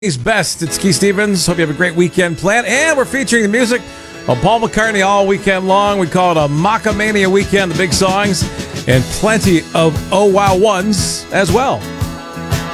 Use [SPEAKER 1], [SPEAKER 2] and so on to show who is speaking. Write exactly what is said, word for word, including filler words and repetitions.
[SPEAKER 1] He's best. It's Keith Stevens. Hope you have a great weekend planned. And we're featuring the music of Paul McCartney all weekend long. We call it a Macamania weekend, the big songs, and plenty of oh wow ones as well.